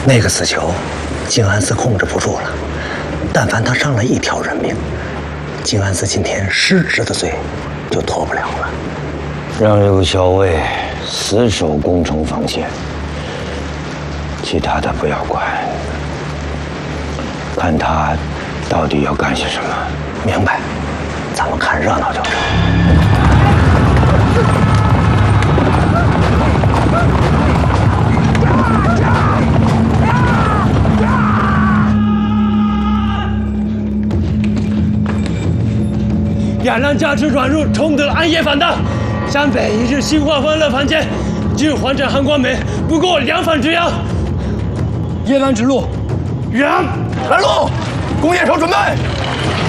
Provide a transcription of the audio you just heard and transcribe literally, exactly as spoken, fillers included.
那个死囚，静安寺控制不住了。但凡他伤了一条人命，静安寺今天失职的罪就脱不了了。 让这个校尉死守宫城防线，其他的不要管，看他到底要干些什么。 明白，咱们看热闹就是。 亚浪驾车转入，冲得暗夜反荡。山北一日心化欢乐凡间，今日还斩汉光美，不过两反之遥。 夜兰指路， 让拦路，弓箭手准备。